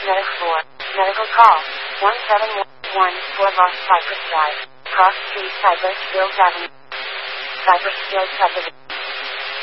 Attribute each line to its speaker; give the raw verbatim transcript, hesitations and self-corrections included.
Speaker 1: Medic four. Medical call. one seven one one four Lost Cypress Drive. Cross Street, Cypress Hills Avenue. Cypress Hills Subdivision.